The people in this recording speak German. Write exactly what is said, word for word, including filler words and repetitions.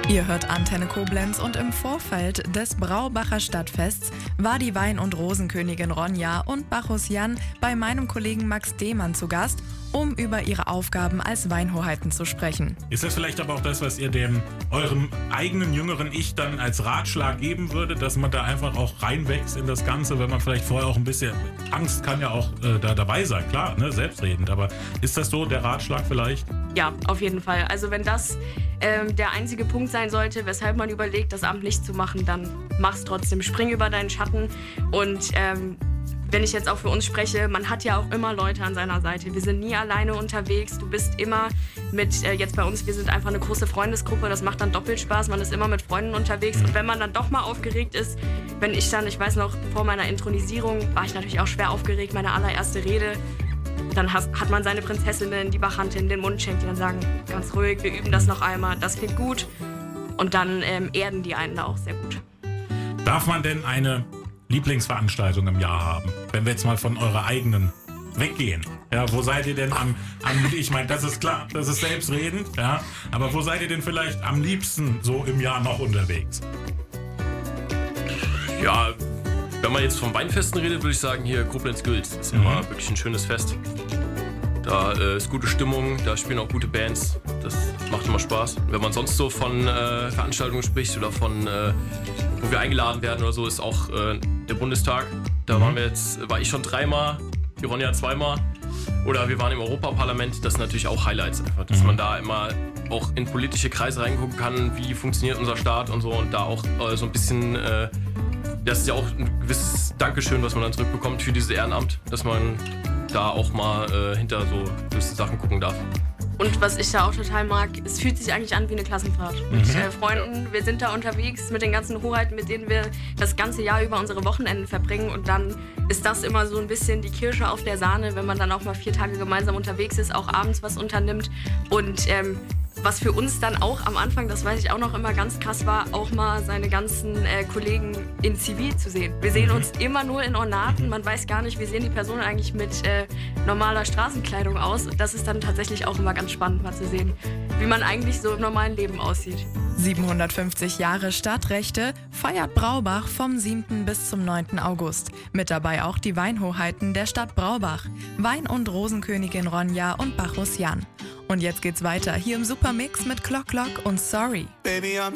Ihr hört Antenne Koblenz und im Vorfeld des Braubacher Stadtfests war die Wein- und Rosenkönigin Ronja und Bacchus Jan bei meinem Kollegen Max Dehmann zu Gast, um über ihre Aufgaben als Weinhoheiten zu sprechen. Ist das vielleicht aber auch das, was ihr dem eurem eigenen jüngeren Ich dann als Ratschlag geben würdet, dass man da einfach auch reinwächst in das Ganze, wenn man vielleicht vorher auch ein bisschen, Angst kann ja auch äh, da dabei sein, klar, ne, selbstredend, aber ist das so der Ratschlag vielleicht? Ja, auf jeden Fall. Also wenn das ähm, der einzige Punkt sein sollte, weshalb man überlegt, das Amt nicht zu machen, dann mach's trotzdem. Spring über deinen Schatten. Und ähm, wenn ich jetzt auch für uns spreche, man hat ja auch immer Leute an seiner Seite. Wir sind nie alleine unterwegs. Du bist immer mit, äh, jetzt bei uns, wir sind einfach eine große Freundesgruppe. Das macht dann doppelt Spaß. Man ist immer mit Freunden unterwegs. Und wenn man dann doch mal aufgeregt ist, wenn ich dann, ich weiß noch, vor meiner Intronisierung war ich natürlich auch schwer aufgeregt, meine allererste Rede. Dann hat man seine Prinzessinnen, die Bachantin, den Mundschenk, die dann sagen, ganz ruhig, wir üben das noch einmal, das klingt gut. Und dann ähm, erden die einen da auch sehr gut. Darf man denn eine Lieblingsveranstaltung im Jahr haben? Wenn wir jetzt mal von eurer eigenen weggehen. Ja, wo seid ihr denn am, am ich meine, das ist klar, das ist selbstredend, ja, aber wo seid ihr denn vielleicht am liebsten so im Jahr noch unterwegs? Ja, wenn man jetzt vom Weinfesten redet, würde ich sagen, hier Koblenz-Gülz ist Mhm. immer wirklich ein schönes Fest. Da äh, ist gute Stimmung, da spielen auch gute Bands, das macht immer Spaß. Wenn man sonst so von äh, Veranstaltungen spricht oder von, äh, wo wir eingeladen werden oder so, ist auch äh, der Bundestag. Da Mhm. waren wir jetzt, war ich schon dreimal, die Ronja zweimal. Oder wir waren im Europaparlament, das sind natürlich auch Highlights einfach, dass Mhm. man da immer auch in politische Kreise reingucken kann, wie funktioniert unser Staat und so und da auch äh, so ein bisschen... Äh, Das ist ja auch ein gewisses Dankeschön, was man dann zurückbekommt für dieses Ehrenamt, dass man da auch mal äh, hinter so gewisse Sachen gucken darf. Und was ich da auch total mag, es fühlt sich eigentlich an wie eine Klassenfahrt. Mit äh, Freunden, wir sind da unterwegs mit den ganzen Hoheiten, mit denen wir das ganze Jahr über unsere Wochenenden verbringen. Und dann ist das immer so ein bisschen die Kirsche auf der Sahne, wenn man dann auch mal vier Tage gemeinsam unterwegs ist, auch abends was unternimmt. Und ähm, was für uns dann auch am Anfang, das weiß ich auch noch immer ganz krass war, auch mal seine ganzen äh, Kollegen in Zivil zu sehen. Wir sehen uns immer nur in Ornaten, man weiß gar nicht, wie sehen die Personen eigentlich mit äh, normaler Straßenkleidung aus. Und das ist dann tatsächlich auch immer ganz spannend mal zu sehen, wie man eigentlich so im normalen Leben aussieht. siebenhundertfünfzig Jahre Stadtrechte feiert Braubach vom siebten bis zum neunten August. Mit dabei auch die Weinhoheiten der Stadt Braubach, Wein- und Rosenkönigin Ronja und Bacchus Jan. Und jetzt geht's weiter hier im Supermix mit Clock Clock und Sorry. Baby, I'm